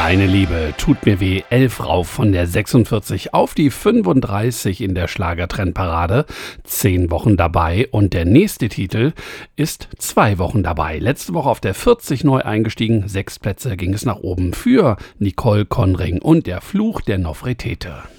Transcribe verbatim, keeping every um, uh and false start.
Deine Liebe tut mir weh, elf rauf von der sechsundvierzig auf die fünfunddreißig in der Schlagertrendparade. Zehn Wochen dabei und der nächste Titel ist zwei Wochen dabei. Letzte Woche auf der vierzig neu eingestiegen, sechs Plätze ging es nach oben für Nicole Conring und der Fluch der Nofretete.